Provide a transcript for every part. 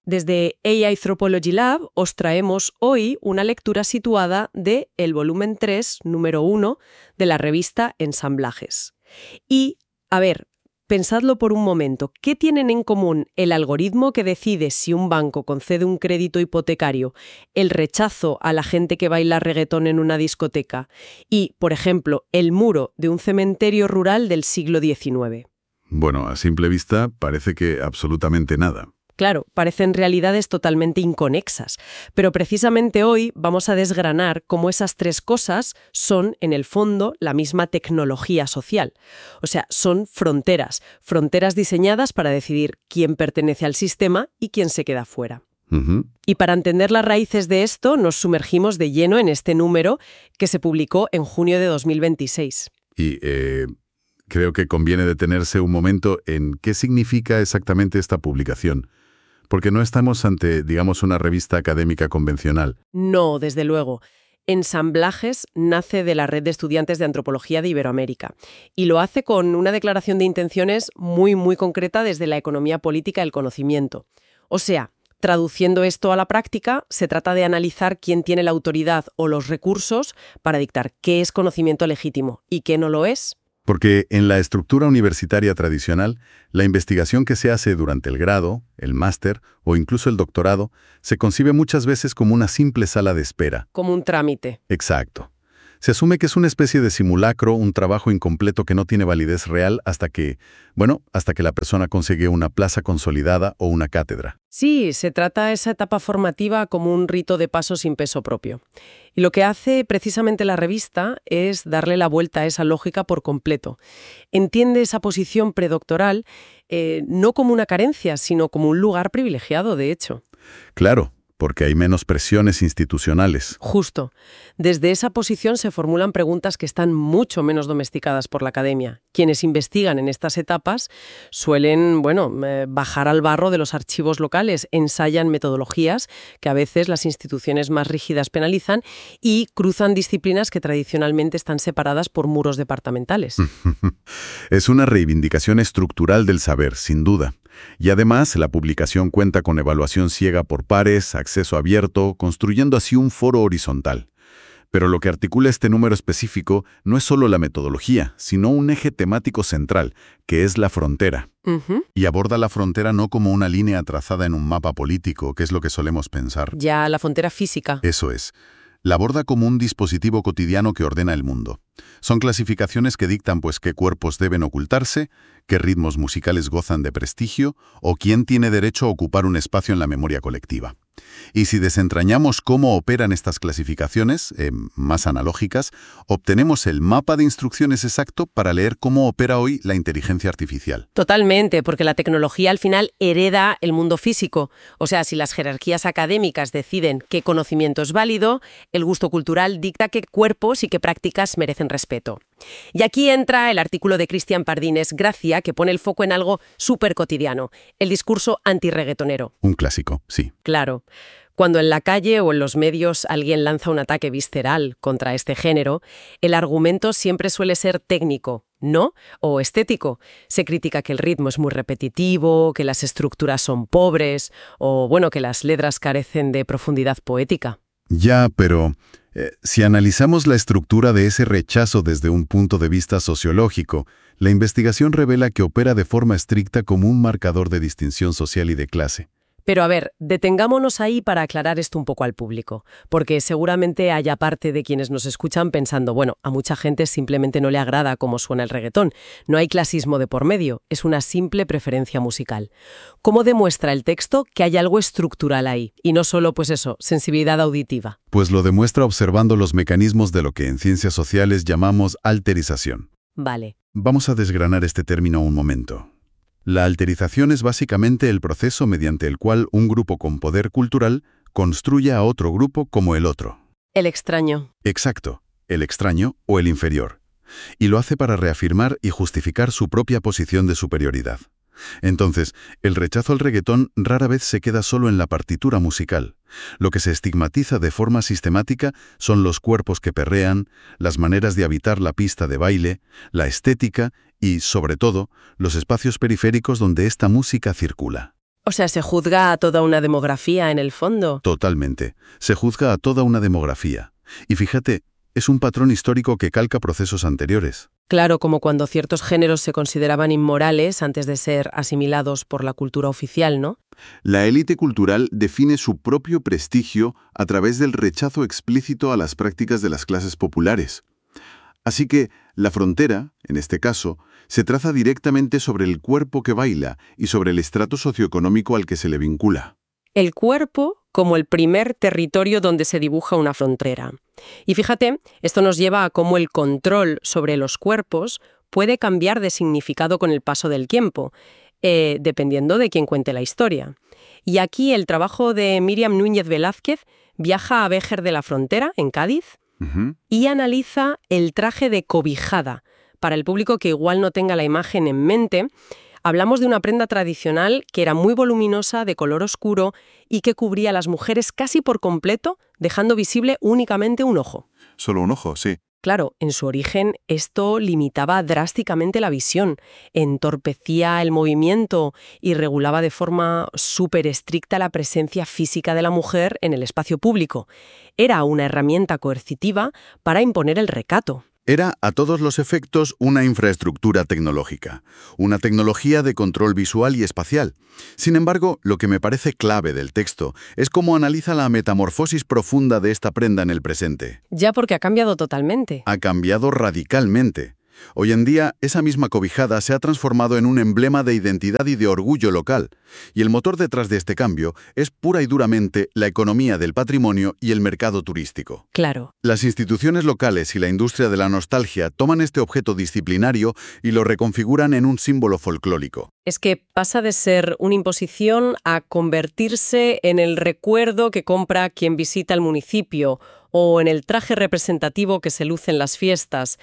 Desde AI Anthropology Lab os traemos hoy una lectura situada de el volumen 3, número 1, de la revista Ensamblajes. Y, a ver, pensadlo por un momento. ¿Qué tienen en común el algoritmo que decide si un banco concede un crédito hipotecario, el rechazo a la gente que baila reggaetón en una discoteca y, por ejemplo, el muro de un cementerio rural del siglo XIX? Bueno, a simple vista parece que absolutamente nada. Claro, parecen realidades totalmente inconexas, pero precisamente hoy vamos a desgranar cómo esas tres cosas son, en el fondo, la misma tecnología social. O sea, son fronteras diseñadas para decidir quién pertenece al sistema y quién se queda fuera. Y para entender las raíces de esto, nos sumergimos de lleno en este número que se publicó en junio de 2026. Y creo que conviene detenerse un momento en qué significa exactamente esta publicación. Porque no estamos ante, digamos, una revista académica convencional. No, desde luego. Ensamblajes nace de la Red de Estudiantes de Antropología de Iberoamérica y lo hace con una declaración de intenciones muy, muy concreta desde la economía política del conocimiento. O sea, traduciendo esto a la práctica, se trata de analizar quién tiene la autoridad o los recursos para dictar qué es conocimiento legítimo y qué no lo es. Porque en la estructura universitaria tradicional, la investigación que se hace durante el grado, el máster o incluso el doctorado se concibe muchas veces como una simple sala de espera. Como un trámite. Exacto. Se asume que es una especie de simulacro, un trabajo incompleto que no tiene validez real hasta que la persona consigue una plaza consolidada o una cátedra. Sí, se trata esa etapa formativa como un rito de paso sin peso propio. Y lo que hace precisamente la revista es darle la vuelta a esa lógica por completo. Entiende esa posición predoctoral no como una carencia, sino como un lugar privilegiado, de hecho. Claro. Porque hay menos presiones institucionales. Justo. Desde esa posición se formulan preguntas que están mucho menos domesticadas por la academia. Quienes investigan en estas etapas suelen, bajar al barro de los archivos locales, ensayan metodologías que a veces las instituciones más rígidas penalizan y cruzan disciplinas que tradicionalmente están separadas por muros departamentales. Es una reivindicación estructural del saber, sin duda. Y además, la publicación cuenta con evaluación ciega por pares, acceso abierto, construyendo así un foro horizontal. Pero lo que articula este número específico no es solo la metodología, sino un eje temático central, que es la frontera. Y aborda la frontera no como una línea trazada en un mapa político, que es lo que solemos pensar. Ya, la frontera física. Eso es. La aborda como un dispositivo cotidiano que ordena el mundo. Son clasificaciones que dictan qué cuerpos deben ocultarse, qué ritmos musicales gozan de prestigio o quién tiene derecho a ocupar un espacio en la memoria colectiva. Y si desentrañamos cómo operan estas clasificaciones, más analógicas, obtenemos el mapa de instrucciones exacto para leer cómo opera hoy la inteligencia artificial. Totalmente, porque la tecnología al final hereda el mundo físico. O sea, si las jerarquías académicas deciden qué conocimiento es válido, el gusto cultural dicta qué cuerpos y qué prácticas merecen respeto. Y aquí entra el artículo de Cristian Pardines Gracia, que pone el foco en algo súper cotidiano, el discurso antirreggaetonero. Un clásico, sí. Claro. Cuando en la calle o en los medios alguien lanza un ataque visceral contra este género, el argumento siempre suele ser técnico, ¿no? O estético. Se critica que el ritmo es muy repetitivo, que las estructuras son pobres, o que las letras carecen de profundidad poética. Ya, pero si analizamos la estructura de ese rechazo desde un punto de vista sociológico, la investigación revela que opera de forma estricta como un marcador de distinción social y de clase. Pero a ver, detengámonos ahí para aclarar esto un poco al público, porque seguramente haya parte de quienes nos escuchan pensando, a mucha gente simplemente no le agrada cómo suena el reggaetón, no hay clasismo de por medio, es una simple preferencia musical. ¿Cómo demuestra el texto que hay algo estructural ahí, y no solo, sensibilidad auditiva? Pues lo demuestra observando los mecanismos de lo que en ciencias sociales llamamos alterización. Vale. Vamos a desgranar este término un momento. La alterización es básicamente el proceso mediante el cual un grupo con poder cultural construye a otro grupo como el otro. El extraño. Exacto, el extraño o el inferior. Y lo hace para reafirmar y justificar su propia posición de superioridad. Entonces, el rechazo al reggaetón rara vez se queda solo en la partitura musical. Lo que se estigmatiza de forma sistemática son los cuerpos que perrean, las maneras de habitar la pista de baile, la estética y, sobre todo, los espacios periféricos donde esta música circula. O sea, se juzga a toda una demografía en el fondo. Totalmente. Se juzga a toda una demografía. Y fíjate, es un patrón histórico que calca procesos anteriores. Claro, como cuando ciertos géneros se consideraban inmorales antes de ser asimilados por la cultura oficial, ¿no? La élite cultural define su propio prestigio a través del rechazo explícito a las prácticas de las clases populares. Así que la frontera, en este caso, se traza directamente sobre el cuerpo que baila y sobre el estrato socioeconómico al que se le vincula. El cuerpo como el primer territorio donde se dibuja una frontera. Y fíjate, esto nos lleva a cómo el control sobre los cuerpos puede cambiar de significado con el paso del tiempo, dependiendo de quién cuente la historia. Y aquí el trabajo de Míriam Núñez Velázquez viaja a Béjar de la Frontera, en Cádiz, y analiza el traje de cobijada. Para el público que igual no tenga la imagen en mente, hablamos de una prenda tradicional que era muy voluminosa, de color oscuro y que cubría a las mujeres casi por completo, dejando visible únicamente un ojo. Solo un ojo, sí. Claro, en su origen esto limitaba drásticamente la visión, entorpecía el movimiento y regulaba de forma súper estricta la presencia física de la mujer en el espacio público. Era una herramienta coercitiva para imponer el recato. Era, a todos los efectos, una infraestructura tecnológica, una tecnología de control visual y espacial. Sin embargo, lo que me parece clave del texto es cómo analiza la metamorfosis profunda de esta prenda en el presente. Ya porque ha cambiado totalmente. Ha cambiado radicalmente. Hoy en día, esa misma cobijada se ha transformado en un emblema de identidad y de orgullo local. Y el motor detrás de este cambio es pura y duramente la economía del patrimonio y el mercado turístico. Claro. Las instituciones locales y la industria de la nostalgia toman este objeto disciplinario y lo reconfiguran en un símbolo folclórico. Es que pasa de ser una imposición a convertirse en el recuerdo que compra quien visita el municipio o en el traje representativo que se luce en las fiestas.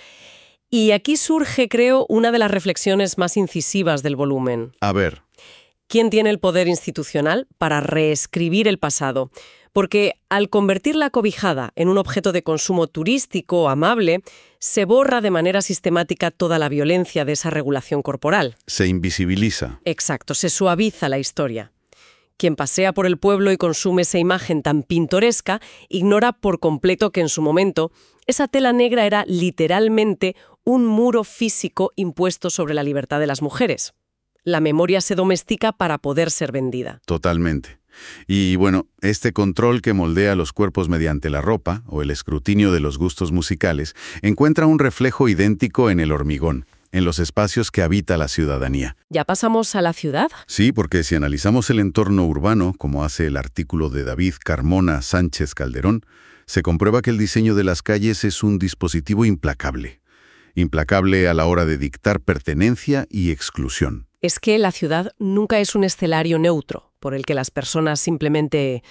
Y aquí surge, creo, una de las reflexiones más incisivas del volumen. A ver. ¿Quién tiene el poder institucional para reescribir el pasado? Porque al convertir la cobijada en un objeto de consumo turístico amable, se borra de manera sistemática toda la violencia de esa regulación corporal. Se invisibiliza. Exacto, se suaviza la historia. Quien pasea por el pueblo y consume esa imagen tan pintoresca ignora por completo que en su momento esa tela negra era literalmente un muro físico impuesto sobre la libertad de las mujeres. La memoria se domestica para poder ser vendida. Totalmente. Y bueno, este control que moldea los cuerpos mediante la ropa, o el escrutinio de los gustos musicales, encuentra un reflejo idéntico en el hormigón, en los espacios que habita la ciudadanía. ¿Ya pasamos a la ciudad? Sí, porque si analizamos el entorno urbano, como hace el artículo de David Carmona Sánchez Calderón, se comprueba que el diseño de las calles es un dispositivo implacable. Implacable a la hora de dictar pertenencia y exclusión. Es que la ciudad nunca es un escenario neutro, por el que las personas simplemente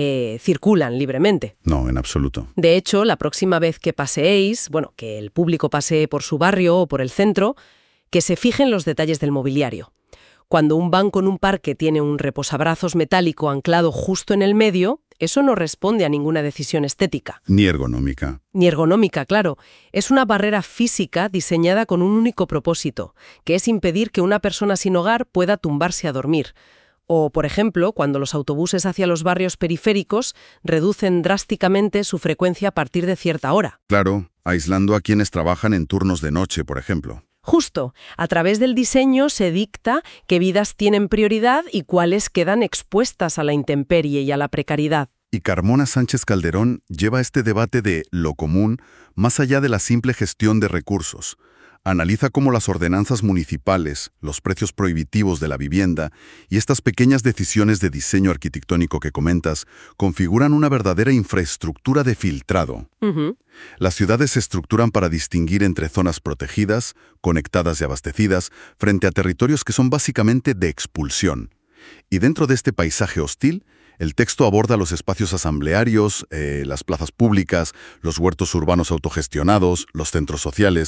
circulan libremente. No, en absoluto. De hecho, la próxima vez que paseéis, que el público pasee por su barrio o por el centro, que se fijen los detalles del mobiliario. Cuando un banco en un parque tiene un reposabrazos metálico anclado justo en el medio, eso no responde a ninguna decisión estética. Ni ergonómica. Ni ergonómica, claro. Es una barrera física diseñada con un único propósito, que es impedir que una persona sin hogar pueda tumbarse a dormir. O, por ejemplo, cuando los autobuses hacia los barrios periféricos reducen drásticamente su frecuencia a partir de cierta hora. Claro, aislando a quienes trabajan en turnos de noche, por ejemplo. Justo, a través del diseño se dicta qué vidas tienen prioridad y cuáles quedan expuestas a la intemperie y a la precariedad. Y Carmona Sánchez Calderón lleva este debate de lo común más allá de la simple gestión de recursos. Analiza cómo las ordenanzas municipales, los precios prohibitivos de la vivienda y estas pequeñas decisiones de diseño arquitectónico que comentas configuran una verdadera infraestructura de filtrado. Las ciudades se estructuran para distinguir entre zonas protegidas, conectadas y abastecidas, frente a territorios que son básicamente de expulsión. Y dentro de este paisaje hostil, el texto aborda los espacios asamblearios, las plazas públicas, los huertos urbanos autogestionados, los centros sociales.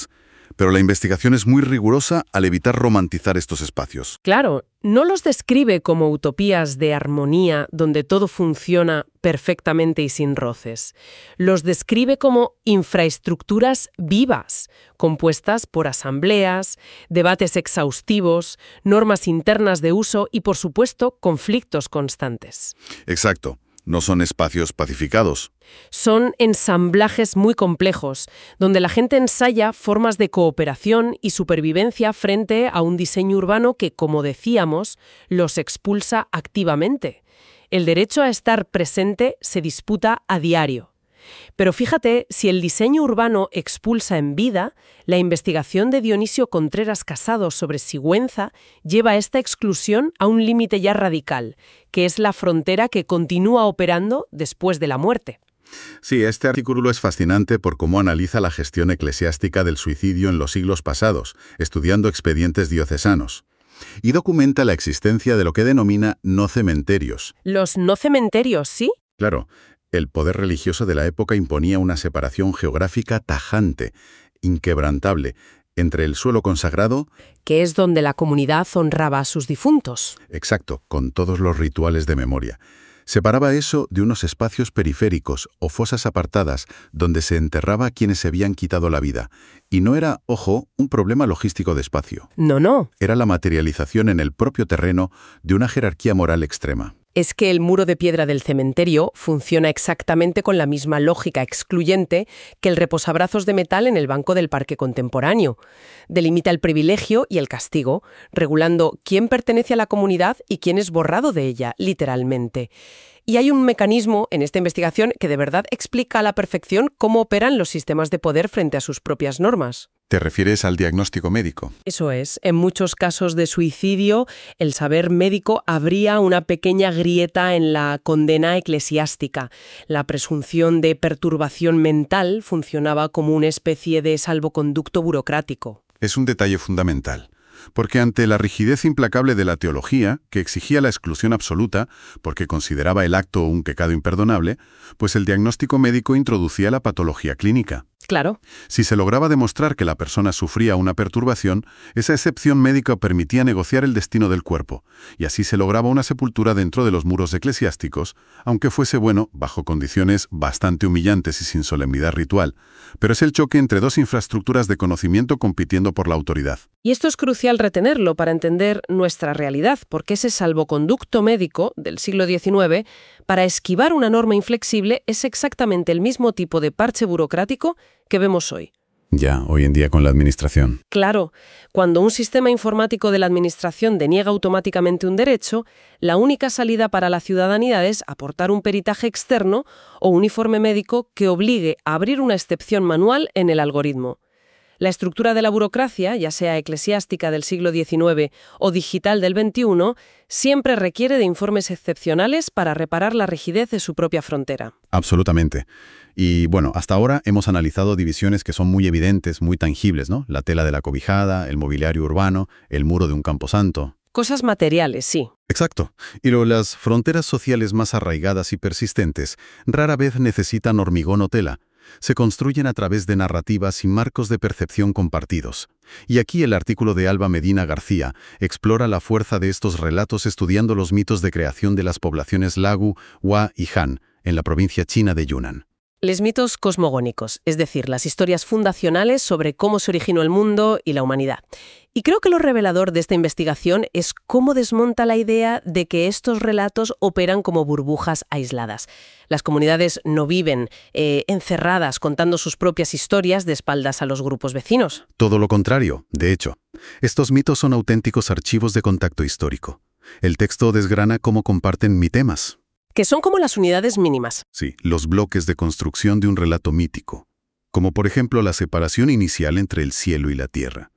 pero la investigación es muy rigurosa al evitar romantizar estos espacios. Claro, no los describe como utopías de armonía donde todo funciona perfectamente y sin roces. Los describe como infraestructuras vivas, compuestas por asambleas, debates exhaustivos, normas internas de uso y, por supuesto, conflictos constantes. Exacto. No son espacios pacificados. Son ensamblajes muy complejos, donde la gente ensaya formas de cooperación y supervivencia frente a un diseño urbano que, como decíamos, los expulsa activamente. El derecho a estar presente se disputa a diario. Pero fíjate, si el diseño urbano expulsa en vida, la investigación de Dionisio Contreras Casado sobre Sigüenza lleva esta exclusión a un límite ya radical, que es la frontera que continúa operando después de la muerte. Sí, este artículo es fascinante por cómo analiza la gestión eclesiástica del suicidio en los siglos pasados, estudiando expedientes diocesanos. Y documenta la existencia de lo que denomina no cementerios. ¿Los no cementerios, sí? Claro. El poder religioso de la época imponía una separación geográfica tajante, inquebrantable, entre el suelo consagrado, que es donde la comunidad honraba a sus difuntos. Exacto, con todos los rituales de memoria. Separaba eso de unos espacios periféricos o fosas apartadas donde se enterraba a quienes se habían quitado la vida. Y no era, ojo, un problema logístico de espacio. No. Era la materialización en el propio terreno de una jerarquía moral extrema. Es que el muro de piedra del cementerio funciona exactamente con la misma lógica excluyente que el reposabrazos de metal en el banco del parque contemporáneo. Delimita el privilegio y el castigo, regulando quién pertenece a la comunidad y quién es borrado de ella, literalmente. Y hay un mecanismo en esta investigación que de verdad explica a la perfección cómo operan los sistemas de poder frente a sus propias normas. ¿Te refieres al diagnóstico médico? Eso es. En muchos casos de suicidio, el saber médico abría una pequeña grieta en la condena eclesiástica. La presunción de perturbación mental funcionaba como una especie de salvoconducto burocrático. Es un detalle fundamental. Porque ante la rigidez implacable de la teología, que exigía la exclusión absoluta, porque consideraba el acto un pecado imperdonable, pues el diagnóstico médico introducía la patología clínica. Claro. Si se lograba demostrar que la persona sufría una perturbación, esa excepción médica permitía negociar el destino del cuerpo, y así se lograba una sepultura dentro de los muros eclesiásticos, aunque fuese bajo condiciones bastante humillantes y sin solemnidad ritual. Pero es el choque entre dos infraestructuras de conocimiento compitiendo por la autoridad. Y esto es crucial retenerlo para entender nuestra realidad, porque ese salvoconducto médico del siglo XIX, para esquivar una norma inflexible, es exactamente el mismo tipo de parche burocrático que vemos hoy. Ya, hoy en día con la administración. Claro, cuando un sistema informático de la administración deniega automáticamente un derecho, la única salida para la ciudadanía es aportar un peritaje externo o un informe médico que obligue a abrir una excepción manual en el algoritmo. La estructura de la burocracia, ya sea eclesiástica del siglo XIX o digital del XXI, siempre requiere de informes excepcionales para reparar la rigidez de su propia frontera. Absolutamente. Y hasta ahora hemos analizado divisiones que son muy evidentes, muy tangibles, ¿no? La tela de la cobijada, el mobiliario urbano, el muro de un camposanto. Cosas materiales, sí. Exacto. Y las fronteras sociales más arraigadas y persistentes rara vez necesitan hormigón o tela. Se construyen a través de narrativas y marcos de percepción compartidos. Y aquí el artículo de Alba Medina García explora la fuerza de estos relatos estudiando los mitos de creación de las poblaciones Lagu, Hua y Han, en la provincia china de Yunnan. Los mitos cosmogónicos, es decir, las historias fundacionales sobre cómo se originó el mundo y la humanidad. Y creo que lo revelador de esta investigación es cómo desmonta la idea de que estos relatos operan como burbujas aisladas. Las comunidades no viven encerradas contando sus propias historias de espaldas a los grupos vecinos. Todo lo contrario, de hecho. Estos mitos son auténticos archivos de contacto histórico. El texto desgrana cómo comparten mitemas. Que son como las unidades mínimas. Sí, los bloques de construcción de un relato mítico, como por ejemplo la separación inicial entre el cielo y la tierra.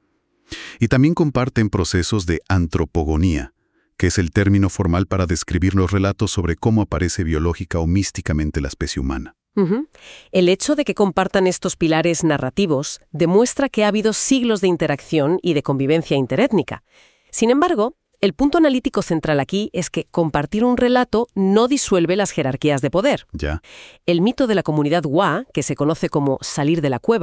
Y también comparten procesos de antropogonía, que es el término formal para describir los relatos sobre cómo aparece biológica o místicamente la especie humana. El hecho de que compartan estos pilares narrativos demuestra que ha habido siglos de interacción y de convivencia interétnica. Sin embargo, el punto analítico central aquí es que compartir un relato no disuelve las jerarquías de poder. Ya. El mito de la comunidad Hua, que se conoce como salir de la cueva,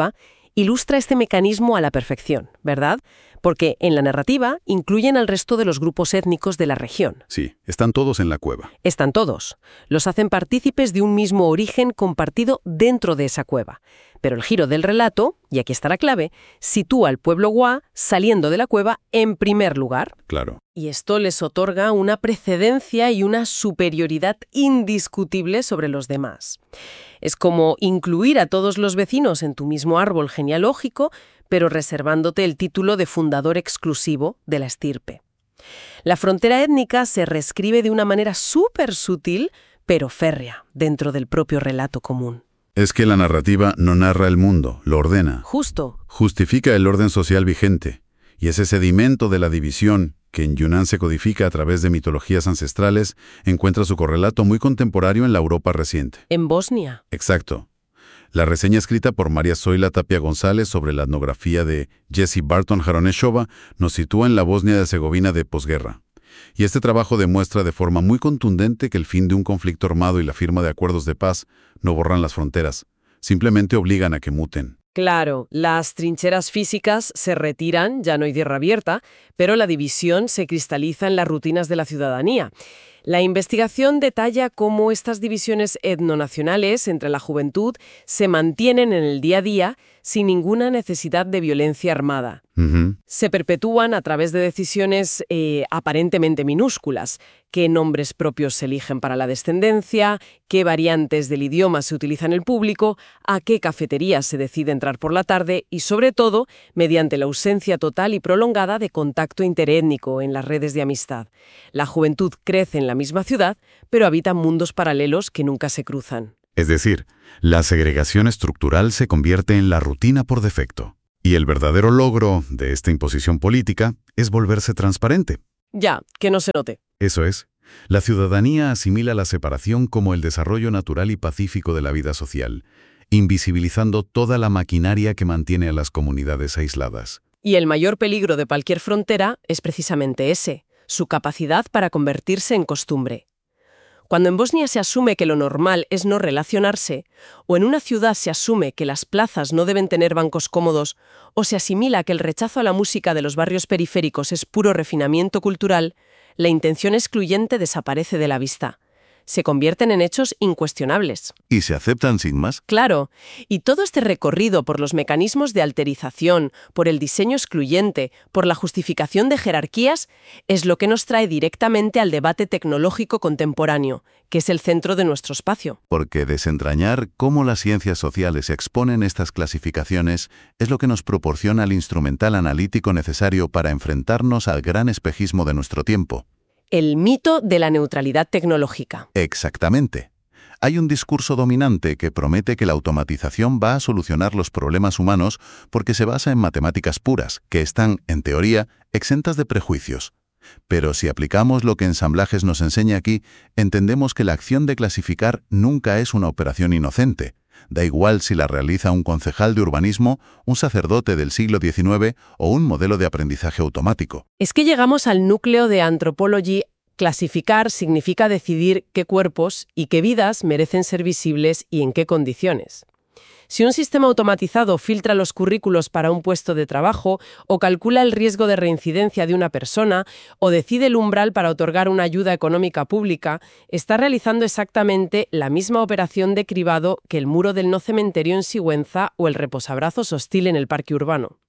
Ilustra este mecanismo a la perfección, ¿verdad? Porque en la narrativa incluyen al resto de los grupos étnicos de la región. Sí, están todos en la cueva. Están todos. Los hacen partícipes de un mismo origen compartido dentro de esa cueva. Pero el giro del relato, y aquí está la clave, sitúa al pueblo Wa saliendo de la cueva en primer lugar. Claro. Y esto les otorga una precedencia y una superioridad indiscutible sobre los demás. Es como incluir a todos los vecinos en tu mismo árbol genealógico, pero reservándote el título de fundador exclusivo de la estirpe. La frontera étnica se reescribe de una manera súper sutil, pero férrea, dentro del propio relato común. Es que la narrativa no narra el mundo, lo ordena. Justo. Justifica el orden social vigente. Y ese sedimento de la división, que en Yunnan se codifica a través de mitologías ancestrales, encuentra su correlato muy contemporáneo en la Europa reciente. En Bosnia. Exacto. La reseña escrita por María Zoila Tapia González sobre la etnografía de Jessie Barton Jaroneshova nos sitúa en la Bosnia de Herzegovina de posguerra. Y este trabajo demuestra de forma muy contundente que el fin de un conflicto armado y la firma de acuerdos de paz no borran las fronteras, simplemente obligan a que muten. Claro, las trincheras físicas se retiran, ya no hay guerra abierta, pero la división se cristaliza en las rutinas de la ciudadanía. La investigación detalla cómo estas divisiones etnonacionales entre la juventud se mantienen en el día a día sin ninguna necesidad de violencia armada. Se perpetúan a través de decisiones aparentemente minúsculas, qué nombres propios se eligen para la descendencia, qué variantes del idioma se utilizan en el público, a qué cafetería se decide entrar por la tarde y, sobre todo, mediante la ausencia total y prolongada de contacto interétnico en las redes de amistad. La juventud crece en la misma ciudad, pero habita mundos paralelos que nunca se cruzan. Es decir, la segregación estructural se convierte en la rutina por defecto. Y el verdadero logro de esta imposición política es volverse transparente. Ya, que no se note. Eso es. La ciudadanía asimila la separación como el desarrollo natural y pacífico de la vida social, invisibilizando toda la maquinaria que mantiene a las comunidades aisladas. Y el mayor peligro de cualquier frontera es precisamente ese, su capacidad para convertirse en costumbre. Cuando en Bosnia se asume que lo normal es no relacionarse, o en una ciudad se asume que las plazas no deben tener bancos cómodos, o se asimila que el rechazo a la música de los barrios periféricos es puro refinamiento cultural, la intención excluyente desaparece de la vista. Se convierten en hechos incuestionables. ¿Y se aceptan sin más? Claro, y todo este recorrido por los mecanismos de alterización, por el diseño excluyente, por la justificación de jerarquías, es lo que nos trae directamente al debate tecnológico contemporáneo, que es el centro de nuestro espacio. Porque desentrañar cómo las ciencias sociales exponen estas clasificaciones es lo que nos proporciona el instrumental analítico necesario para enfrentarnos al gran espejismo de nuestro tiempo. El mito de la neutralidad tecnológica. Exactamente. Hay un discurso dominante que promete que la automatización va a solucionar los problemas humanos porque se basa en matemáticas puras, que están, en teoría, exentas de prejuicios. Pero si aplicamos lo que Ensamblajes nos enseña aquí, entendemos que la acción de clasificar nunca es una operación inocente. Da igual si la realiza un concejal de urbanismo, un sacerdote del siglo XIX o un modelo de aprendizaje automático. Es que llegamos al núcleo de Anthropology. Clasificar significa decidir qué cuerpos y qué vidas merecen ser visibles y en qué condiciones. Si un sistema automatizado filtra los currículos para un puesto de trabajo, o calcula el riesgo de reincidencia de una persona, o decide el umbral para otorgar una ayuda económica pública, está realizando exactamente la misma operación de cribado que el muro del no cementerio en Sigüenza o el reposabrazos hostil en el parque urbano.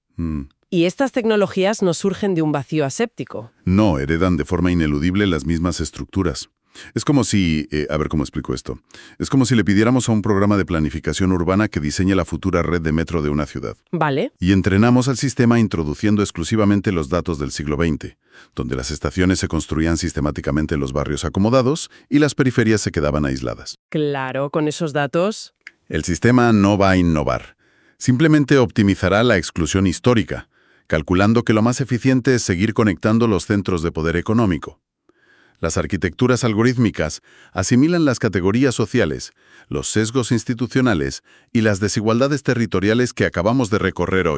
Y estas tecnologías no surgen de un vacío aséptico. No, heredan de forma ineludible las mismas estructuras. Es como si, a ver cómo explico esto. Es como si le pidiéramos a un programa de planificación urbana que diseñe la futura red de metro de una ciudad. Vale. Y entrenamos al sistema introduciendo exclusivamente los datos del siglo XX, donde las estaciones se construían sistemáticamente en los barrios acomodados y las periferias se quedaban aisladas. Claro, con esos datos. El sistema no va a innovar. Simplemente optimizará la exclusión histórica, calculando que lo más eficiente es seguir conectando los centros de poder económico. Las arquitecturas algorítmicas asimilan las categorías sociales, los sesgos institucionales y las desigualdades territoriales que acabamos de recorrer hoy.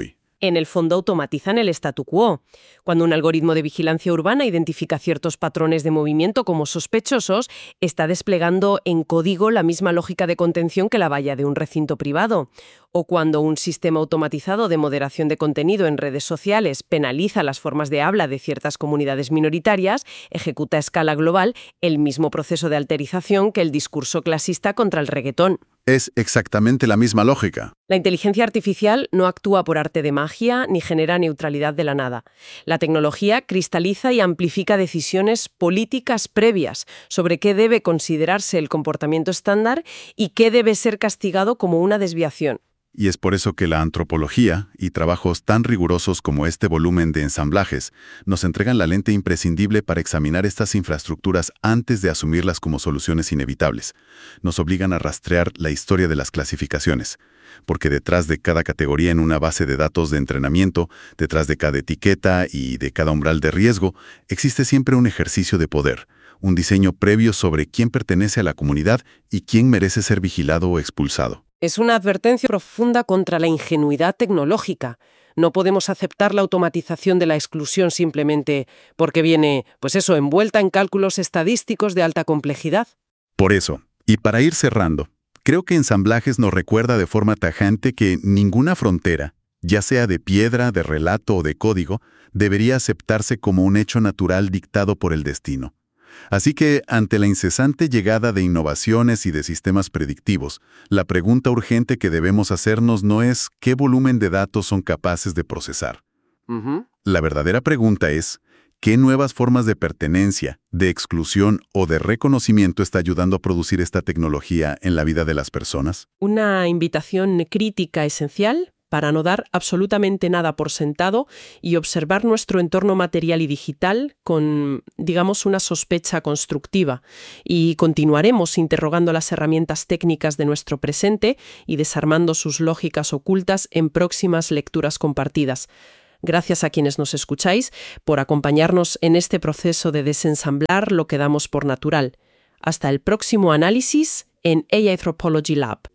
en el fondo automatizan el statu quo. Cuando un algoritmo de vigilancia urbana identifica ciertos patrones de movimiento como sospechosos, está desplegando en código la misma lógica de contención que la valla de un recinto privado. O cuando un sistema automatizado de moderación de contenido en redes sociales penaliza las formas de habla de ciertas comunidades minoritarias, ejecuta a escala global el mismo proceso de alterización que el discurso clasista contra el reggaetón. Es exactamente la misma lógica. La inteligencia artificial no actúa por arte de magia ni genera neutralidad de la nada. La tecnología cristaliza y amplifica decisiones políticas previas sobre qué debe considerarse el comportamiento estándar y qué debe ser castigado como una desviación. Y es por eso que la antropología y trabajos tan rigurosos como este volumen de ensamblajes nos entregan la lente imprescindible para examinar estas infraestructuras antes de asumirlas como soluciones inevitables. Nos obligan a rastrear la historia de las clasificaciones, porque detrás de cada categoría en una base de datos de entrenamiento, detrás de cada etiqueta y de cada umbral de riesgo, existe siempre un ejercicio de poder, un diseño previo sobre quién pertenece a la comunidad y quién merece ser vigilado o expulsado. Es una advertencia profunda contra la ingenuidad tecnológica. No podemos aceptar la automatización de la exclusión simplemente porque viene, envuelta en cálculos estadísticos de alta complejidad. Por eso, y para ir cerrando, creo que Ensamblajes nos recuerda de forma tajante que ninguna frontera, ya sea de piedra, de relato o de código, debería aceptarse como un hecho natural dictado por el destino. Así que, ante la incesante llegada de innovaciones y de sistemas predictivos, la pregunta urgente que debemos hacernos no es ¿qué volumen de datos son capaces de procesar? La verdadera pregunta es ¿qué nuevas formas de pertenencia, de exclusión o de reconocimiento está ayudando a producir esta tecnología en la vida de las personas? Una invitación crítica esencial para no dar absolutamente nada por sentado y observar nuestro entorno material y digital con, una sospecha constructiva. Y continuaremos interrogando las herramientas técnicas de nuestro presente y desarmando sus lógicas ocultas en próximas lecturas compartidas. Gracias a quienes nos escucháis por acompañarnos en este proceso de desensamblar lo que damos por natural. Hasta el próximo análisis en AI Anthropology Lab.